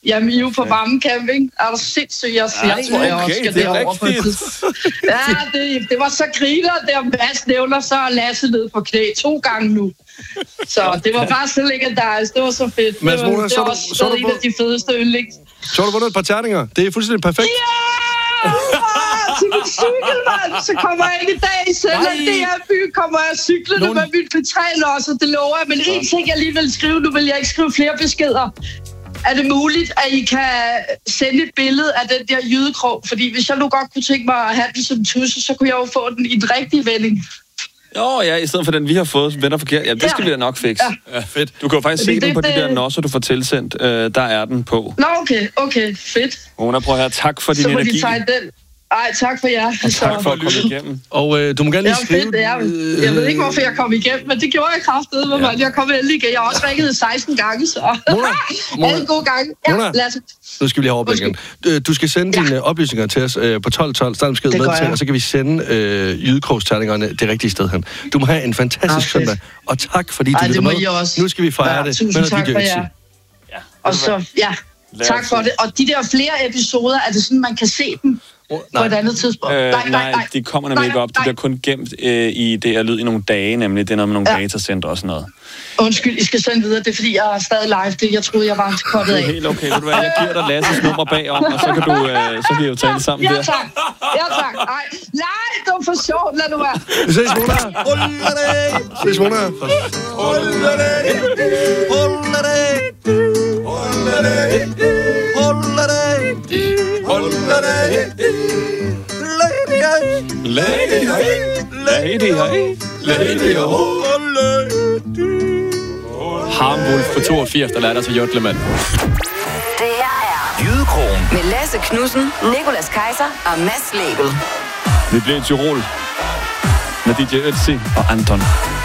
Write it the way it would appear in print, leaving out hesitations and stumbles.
Jamen, I er jo på varme camping. Er du sindssygt? Jeg tror, jeg også skal derover på et tidspunkt. Ja, det var så griner, der Mads nævner, så er Lasse ned på knæ 2 gange nu. Så det var bare så legendarisk. Det var så fedt. Mads Mona, det var også stadig en af de fedeste yndlings. Så har du vundet et par terninger. Det er fuldstændig perfekt. Ja! Til min cykel, mand! Så kommer jeg ind i dag i Sjælland. Det her by kommer jeg cyklende med mit P3 også, det lover jeg. Men en ting, jeg lige vil skrive, nu vil jeg ikke skrive flere beskeder. Er det muligt, at I kan sende et billede af den der jydekrog? Fordi hvis jeg nu godt kunne tænke mig at have den som tusse, så kunne jeg jo få den i den rigtige vending. Jo, ja, i stedet for den, vi har fået, vender forkert. Ja, det skal vi da nok fikse. Ja, fedt. Du kan jo faktisk se den på de der nosser, du får tilsendt. Der er den på. Nå, okay, fedt. Mona, prøv at høre, tak for din energi. Så må de tage den. Ej, tak for jer. Og tak for at komme igennem. Og du må gerne lige skrive... Fedt, jeg ved ikke, hvorfor jeg kom igennem, men det gjorde jeg kraftedeme, mand. Jeg kom endelig igen. Jeg har også ringet 16 gange, så... Mona. Alle gode gange. Ja, Lasse. Nu skal vi lige have overblik igen. Du skal sende dine oplysninger til os på 1212. Start besked med til, og så kan vi sende jydekrogsterningerne det rigtige sted hen. Du må have en fantastisk søndag, og tak fordi du lytter med. Nu skal vi fejre det. Tusind tak for jer. Og så, tak for det. Og de der flere episoder, er det sådan, man kan se dem? På et andet tidspunkt. Nej, de kommer nemlig ikke op. De bliver kun gemt i det her lyd i nogle dage, nemlig. Det er noget med nogle datacenter og sådan noget. Undskyld, I skal sende videre. Det er fordi, jeg er stadig live. Jeg troede, jeg var kottet af. Det er helt okay. Ved du hvad, jeg giver dig Lasses nummer bagom, og så kan I jo tale sammen der. Ja, tak. Nej, det var for sjovt. Lad nu være. Vi ses, Mona. Ses, Mona. Lady, Harmwolf på 82, der lader dig til Jodlemann. Det her er Jydekrogen med Lasse Knudsen, Nicolas Kaiser og Mads Lebel. Vi bliver i Tyrol med DJ Ötzi og Anton.